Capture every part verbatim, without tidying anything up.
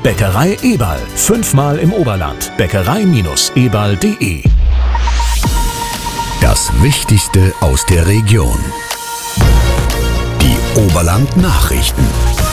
Bäckerei Eberl. Fünfmal im Oberland. Bäckerei Eberl punkt de. Das Wichtigste aus der Region. Die Oberland-Nachrichten.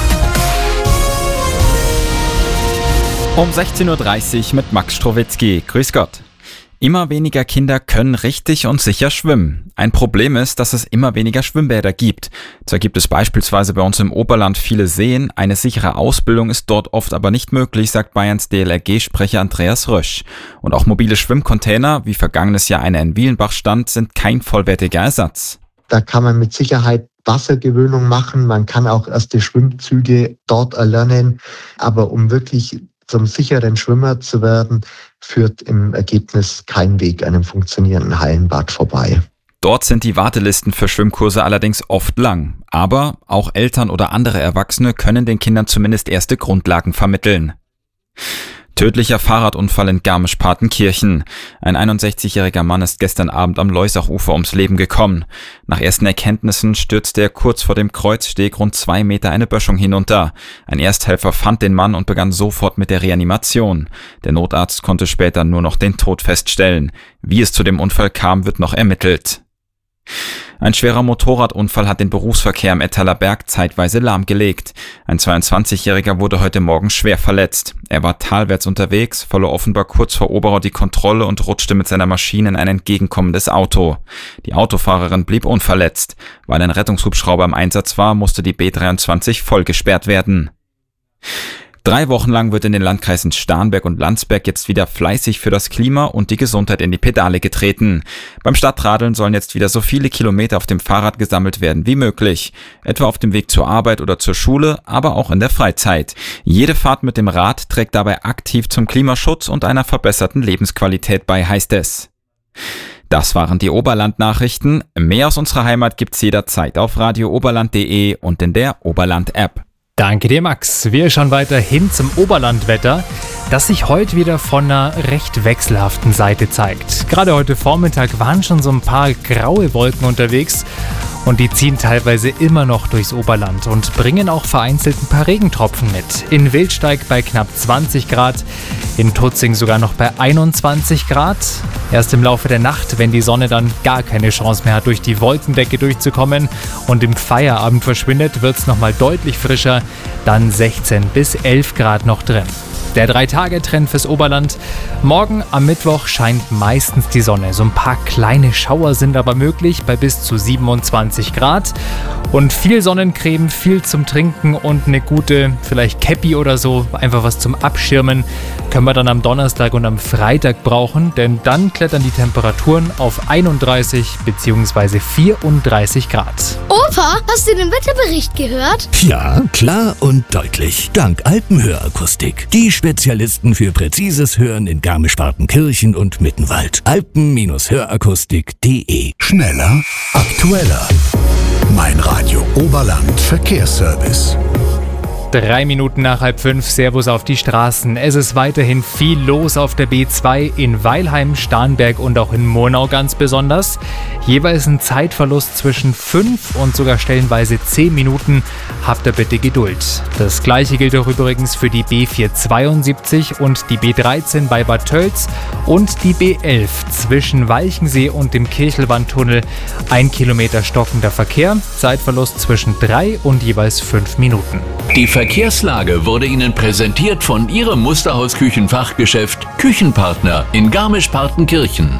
Um sechzehn Uhr dreißig mit Max Strowitzki. Grüß Gott. Immer weniger Kinder können richtig und sicher schwimmen. Ein Problem ist, dass es immer weniger Schwimmbäder gibt. Zwar gibt es beispielsweise bei uns im Oberland viele Seen, eine sichere Ausbildung ist dort oft aber nicht möglich, sagt Bayerns D L R G-Sprecher Andreas Rösch. Und auch mobile Schwimmcontainer, wie vergangenes Jahr einer in Wielenbach stand, sind kein vollwertiger Ersatz. Da kann man mit Sicherheit Wassergewöhnung machen, man kann auch erste Schwimmzüge dort erlernen, aber um wirklich zum sicheren Schwimmer zu werden, führt im Ergebnis kein Weg an einem funktionierenden Hallenbad vorbei. Dort sind die Wartelisten für Schwimmkurse allerdings oft lang. Aber auch Eltern oder andere Erwachsene können den Kindern zumindest erste Grundlagen vermitteln. Tödlicher Fahrradunfall in Garmisch-Partenkirchen. Ein einundsechzigjähriger Mann ist gestern Abend am Leusachufer ums Leben gekommen. Nach ersten Erkenntnissen stürzte er kurz vor dem Kreuzsteg rund zwei Meter eine Böschung hinunter. Ein Ersthelfer fand den Mann und begann sofort mit der Reanimation. Der Notarzt konnte später nur noch den Tod feststellen. Wie es zu dem Unfall kam, wird noch ermittelt. Ein schwerer Motorradunfall hat den Berufsverkehr am Ettaler Berg zeitweise lahmgelegt. Ein zweiundzwanzigjähriger wurde heute Morgen schwer verletzt. Er war talwärts unterwegs, verlor offenbar kurz vor Oberau die Kontrolle und rutschte mit seiner Maschine in ein entgegenkommendes Auto. Die Autofahrerin blieb unverletzt. Weil ein Rettungshubschrauber im Einsatz war, musste die B dreiundzwanzig voll gesperrt werden. Drei Wochen lang wird in den Landkreisen Starnberg und Landsberg jetzt wieder fleißig für das Klima und die Gesundheit in die Pedale getreten. Beim Stadtradeln sollen jetzt wieder so viele Kilometer auf dem Fahrrad gesammelt werden wie möglich. Etwa auf dem Weg zur Arbeit oder zur Schule, aber auch in der Freizeit. Jede Fahrt mit dem Rad trägt dabei aktiv zum Klimaschutz und einer verbesserten Lebensqualität bei, heißt es. Das waren die Oberland-Nachrichten. Mehr aus unserer Heimat gibt's jederzeit auf radio oberland punkt de und in der Oberland-App. Danke dir, Max. Wir schauen weiter hin zum Oberlandwetter, das sich heute wieder von einer recht wechselhaften Seite zeigt. Gerade heute Vormittag waren schon so ein paar graue Wolken unterwegs und die ziehen teilweise immer noch durchs Oberland und bringen auch vereinzelt ein paar Regentropfen mit. In Wildsteig bei knapp zwanzig Grad, in Tutzing sogar noch bei einundzwanzig Grad. Erst im Laufe der Nacht, wenn die Sonne dann gar keine Chance mehr hat, durch die Wolkendecke durchzukommen und im Feierabend verschwindet, wird es nochmal deutlich frischer, dann sechzehn bis elf Grad noch drin. Der Drei-Tage-Trend fürs Oberland. Morgen am Mittwoch scheint meistens die Sonne. So ein paar kleine Schauer sind aber möglich bei bis zu siebenundzwanzig Grad. Und viel Sonnencreme, viel zum Trinken und eine gute, vielleicht Käppi oder so, einfach was zum Abschirmen, können wir dann am Donnerstag und am Freitag brauchen. Denn dann klettern die Temperaturen auf einunddreißig bzw. vierunddreißig Grad. Opa, hast du den Wetterbericht gehört? Ja, klar und deutlich. Dank Alpenhörakustik. Die Spezialisten für präzises Hören in Garmisch-Partenkirchen und Mittenwald. alpen hörakustik punkt de. Schneller, aktueller. Mein Radio Oberland Verkehrsservice. Drei Minuten nach halb fünf, Servus auf die Straßen. Es ist weiterhin viel los auf der B zwei in Weilheim, Starnberg und auch in Murnau ganz besonders. Jeweils ein Zeitverlust zwischen fünf und sogar stellenweise zehn Minuten. Habt ihr bitte Geduld. Das gleiche gilt auch übrigens für die B vierhundertzweiundsiebzig und die B dreizehn bei Bad Tölz und die B elf zwischen Walchensee und dem Kirchelwandtunnel. Ein Kilometer stockender Verkehr, Zeitverlust zwischen drei und jeweils fünf Minuten. Die Verkehrslage wurde Ihnen präsentiert von Ihrem Musterhaus-Küchenfachgeschäft Küchenpartner in Garmisch-Partenkirchen.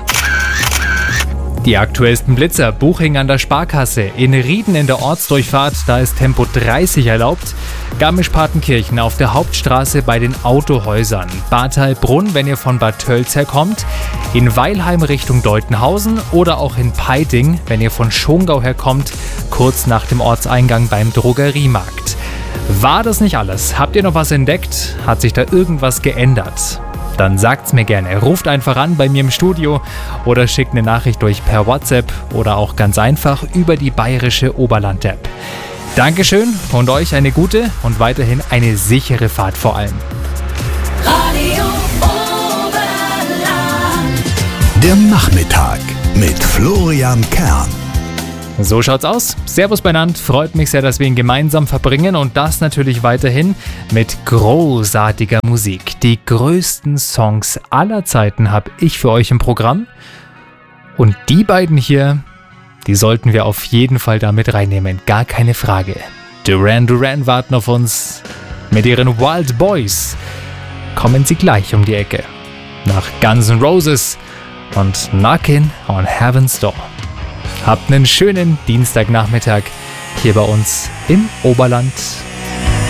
Die aktuellsten Blitzer, Buching an der Sparkasse, in Rieden in der Ortsdurchfahrt, da ist Tempo dreißig erlaubt. Garmisch-Partenkirchen auf der Hauptstraße bei den Autohäusern. Bad Heilbrunn, wenn ihr von Bad Tölz herkommt. In Weilheim Richtung Deutenhausen oder auch in Peiting, wenn ihr von Schongau herkommt, kurz nach dem Ortseingang beim Drogeriemarkt. War das nicht alles? Habt ihr noch was entdeckt? Hat sich da irgendwas geändert? Dann sagt's mir gerne. Ruft einfach an bei mir im Studio oder schickt eine Nachricht durch per WhatsApp oder auch ganz einfach über die bayerische Oberland-App. Dankeschön und euch eine gute und weiterhin eine sichere Fahrt vor allem. Radio Oberland. Der Nachmittag mit Florian Kern. So schaut's aus. Servus beieinander. Freut mich sehr, dass wir ihn gemeinsam verbringen und das natürlich weiterhin mit großartiger Musik. Die größten Songs aller Zeiten habe ich für euch im Programm. Und die beiden hier, die sollten wir auf jeden Fall damit reinnehmen. Gar keine Frage. Duran Duran warten auf uns. Mit ihren Wild Boys kommen sie gleich um die Ecke. Nach Guns N' Roses und Knockin' on Heaven's Door. Habt einen schönen Dienstagnachmittag hier bei uns im Oberland